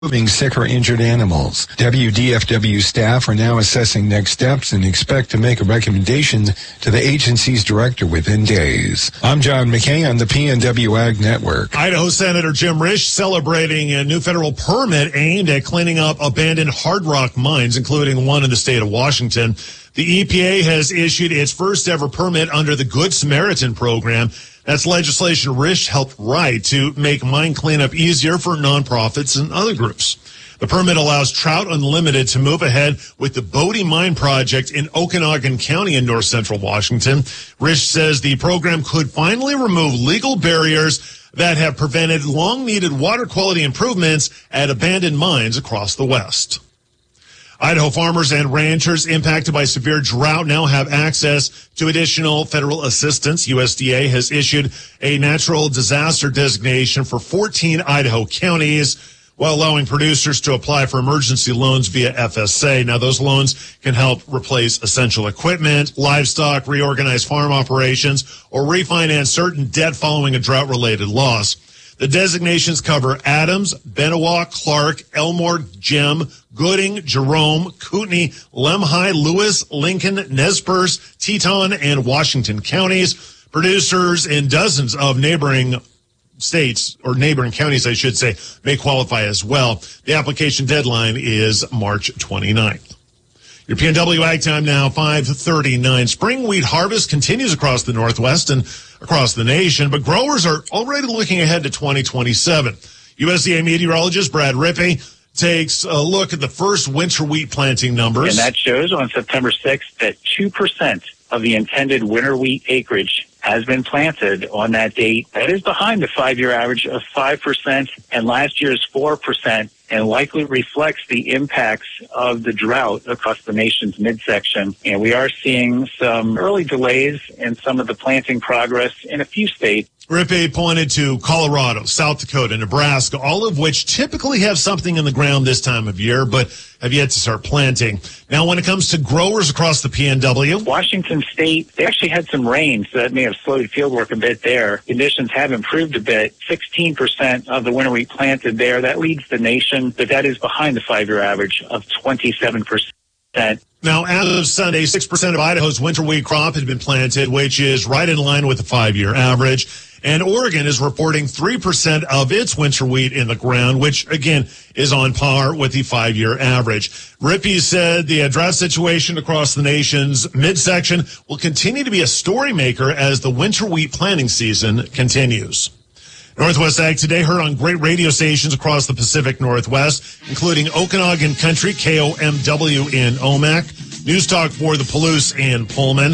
moving sick or injured animals. WDFW staff are now assessing next steps and expect to make a recommendation to the agency's director within days. I'm John McKay on the PNW Ag Network. Idaho Senator Jim Risch celebrating a new federal permit aimed at cleaning up abandoned hard rock mines, including one in the state of Washington. The EPA has issued its first ever permit under the Good Samaritan program. That's legislation Risch helped write to make mine cleanup easier for nonprofits and other groups. The permit allows Trout Unlimited to move ahead with the Bodie Mine Project in Okanogan County in north central Washington. Risch says the program could finally remove legal barriers that have prevented long-needed water quality improvements at abandoned mines across the West. Idaho farmers and ranchers impacted by severe drought now have access to additional federal assistance. USDA has issued a natural disaster designation for 14 Idaho counties, while allowing producers to apply for emergency loans via FSA. Now, those loans can help replace essential equipment, livestock, reorganize farm operations, or refinance certain debt following a drought-related loss. The designations cover Adams, Benawa, Clark, Elmore, Gem, Gooding, Jerome, Kootenai, Lemhi, Lewis, Lincoln, Nez Perce, Teton, and Washington counties. Producers in dozens of neighboring states, or neighboring counties, I should say, may qualify as well. The application deadline is March 29th. Your PNW Ag Time now, 5:39. Spring wheat harvest continues across the Northwest and across the nation, but growers are already looking ahead to 2027. USDA meteorologist Brad Rippey takes a look at the first winter wheat planting numbers. And that shows on September 6th that 2% of the intended winter wheat acreage has been planted on that date. That is behind the 5-year average of 5% and last year's 4%, and likely reflects the impacts of the drought across the nation's midsection. And we are seeing some early delays in some of the planting progress in a few states. Rippey pointed to Colorado, South Dakota, Nebraska, all of which typically have something in the ground this time of year, but have yet to start planting. Now, when it comes to growers across the PNW, Washington State, they actually had some rain, so that may have slowed field work a bit there. Conditions have improved a bit. 16% of the winter wheat planted there. That leads the nation, but that is behind the 5-year average of 27%. Now, as of Sunday, 6% of Idaho's winter wheat crop had been planted, which is right in line with the 5-year average. And Oregon is reporting 3% of its winter wheat in the ground, which, again, is on par with the 5-year average. Rippey said the drought situation across the nation's midsection will continue to be a story maker as the winter wheat planting season continues. Northwest Ag Today heard on great radio stations across the Pacific Northwest, including Okanogan Country, KOMW in Omak, News Talk for the Palouse in Pullman,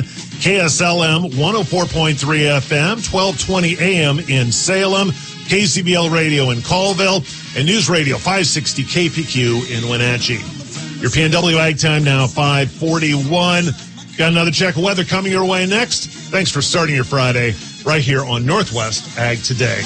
KSLM 104.3 FM, 1220 AM in Salem, KCBL Radio in Colville, and News Radio 560 KPQ in Wenatchee. Your PNW Ag Time now, 5:41. Got another check of weather coming your way next. Thanks for starting your Friday right here on Northwest Ag Today.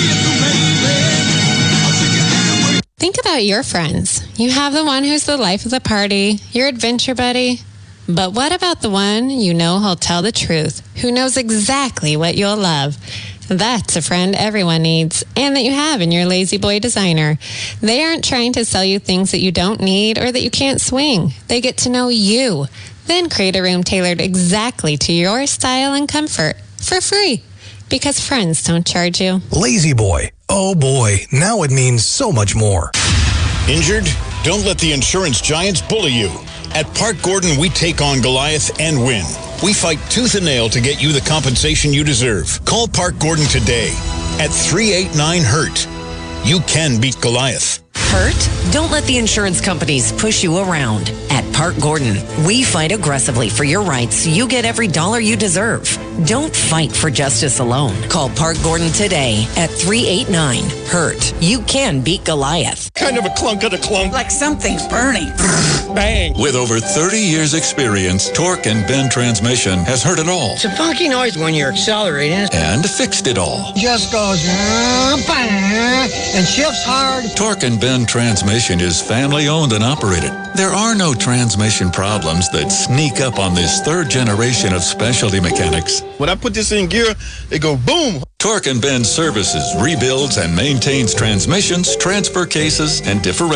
Think about your friends. You have the one who's the life of the party, your adventure buddy. But what about the one you know who'll tell the truth, who knows exactly what you'll love? That's a friend everyone needs, and that you have in your Lazy Boy designer. They aren't trying to sell you things that you don't need or that you can't swing. They get to know you, then create a room tailored exactly to your style and comfort for free, because friends don't charge you. Lazy Boy. Oh boy, now it means so much more. Injured? Don't let the insurance giants bully you. At Park Gordon, we take on Goliath and win. We fight tooth and nail to get you the compensation you deserve. Call Park Gordon today at 389-HURT. You can beat Goliath. Hurt? Don't let the insurance companies push you around. At Park Gordon, we fight aggressively for your rights so you get every dollar you deserve. Don't fight for justice alone. Call Park Gordon today at 389-HURT. You can beat Goliath. Kind of a clunk of the clunk. Like something's burning. Bang. With over 30 years experience, Torque and Bend Transmission has heard it all. It's a funky noise when you're accelerating. And fixed it all. Just goes and shifts hard. Torque and Bend Transmission is family owned and operated. There are no transmission problems that sneak up on this third generation of specialty mechanics. When I put this in gear, it go boom. Torque and Bend services, rebuilds, and maintains transmissions, transfer cases, and differentials.